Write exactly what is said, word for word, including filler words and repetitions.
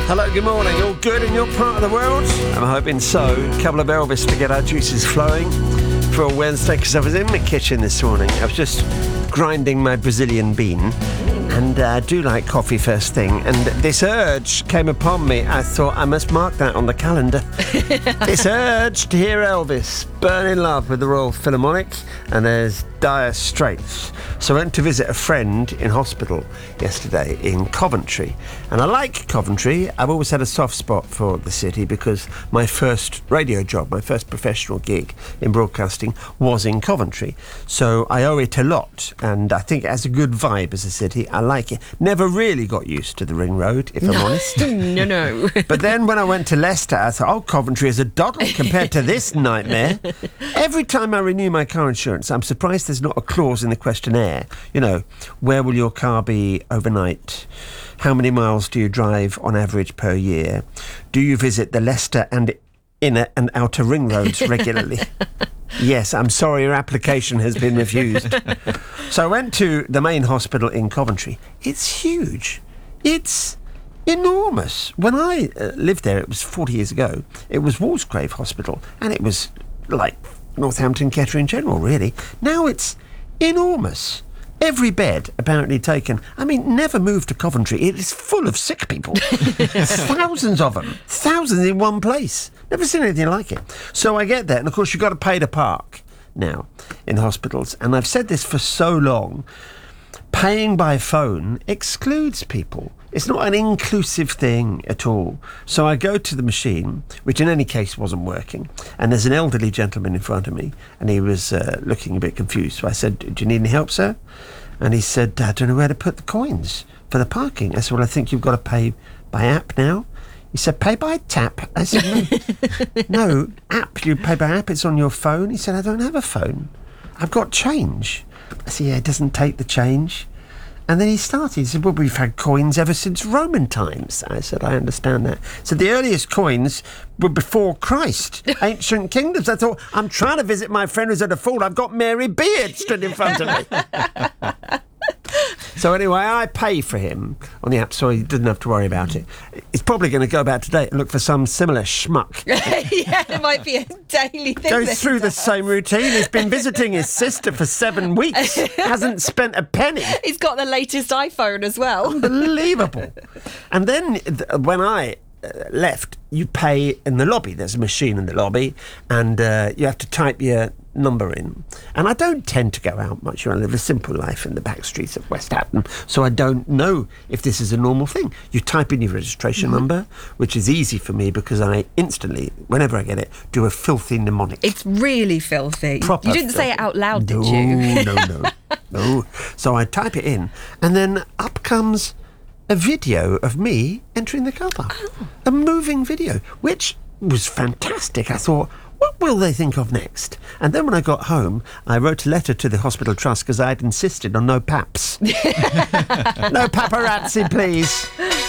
Hello, good morning. All good in your part of the world? I'm hoping so. A couple of Elvis to get our juices flowing for a Wednesday, because I was in my kitchen this morning. I was just grinding my Brazilian bean, and I uh, do like coffee first thing, and this urge came upon me. I thought I must mark that on the calendar. This urge to hear Elvis burn in love with the Royal Philharmonic, and there's Dire Straits. So I went to visit a friend in hospital yesterday in Coventry, and I like Coventry. I've always had a soft spot for the city because my first radio job, my first professional gig in broadcasting was in Coventry. So I owe it a lot, and I think it has a good vibe as a city. I like it. Never really got used to the Ring Road, if I'm honest. No, no. But then when I went to Leicester, I thought, oh, Coventry is a doddle compared to this nightmare. Every time I renew my car insurance, I'm surprised there's not a clause in the questionnaire. You know, where will your car be overnight? How many miles do you drive on average per year? Do you visit the Leicester and inner and outer ring roads regularly? Yes, I'm sorry, your application has been refused. So I went to the main hospital in Coventry. It's huge. It's enormous. When I uh, lived there, it was forty years ago. It was Walsgrave Hospital, and it was like Northampton, Kettering General, really. Now it's enormous. Every bed apparently taken. I mean, never move to Coventry. It is full of sick people. Thousands of them. Thousands in one place. Never seen anything like it. So I get there, and of course you've got to pay to park now in hospitals. And I've said this for so long. Paying by phone excludes people. It's not an inclusive thing at all. So I go to the machine, which in any case wasn't working, and there's an elderly gentleman in front of me, and he was uh, looking a bit confused. So I said, do you need any help, sir? And he said, I don't know where to put the coins for the parking. I said, well, I think you've got to pay by app now. He said, pay by tap. I said, no, no, app. You pay by app. It's on your phone. He said, I don't have a phone. I've got change. I said, yeah, it doesn't take the change. And then he started. He said, well, we've had coins ever since Roman times. I said, I understand that. So the earliest coins were before Christ, ancient kingdoms. I thought, I'm trying to visit my friend who's at a fool. I've got Mary Beard stood in front of me. So anyway, I pay for him on the app, so he didn't have to worry about it. He's probably going to go back today and look for some similar schmuck. Yeah, it might be a daily thing. Goes through the same routine. He's been visiting his sister for seven weeks. Hasn't spent a penny. He's got the latest iPhone as well. Unbelievable. And then th- when I uh, left, you pay in the lobby. There's a machine in the lobby, and uh, you have to type your number in. And I don't tend to go out much. I live a simple life in the back streets of West Hampton, so I don't know if this is a normal thing. You type in your registration mm-hmm. number, which is easy for me because I instantly, whenever I get it, do a filthy mnemonic. It's really filthy. Proper you didn't filthy. say it out loud, no, did you? No, no, no. So I type it in, and then up comes a video of me entering the car park. Oh. A moving video, which was fantastic. I thought, what will they think of next? And then when I got home, I wrote a letter to the hospital trust because I had insisted on no paps. No paparazzi, please.